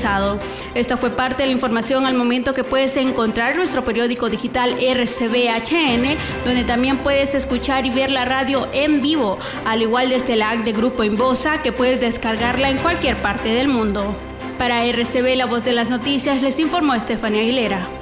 actualizado. Esta fue parte de la información al momento que puedes encontrar nuestro periódico digital RCBHN, donde también puedes escuchar y ver la radio en vivo, al igual desde la app de Grupo Inbosa, que puedes descargarla en cualquier parte del mundo. Para RCB, la voz de las noticias, les informó Estefanía Aguilera.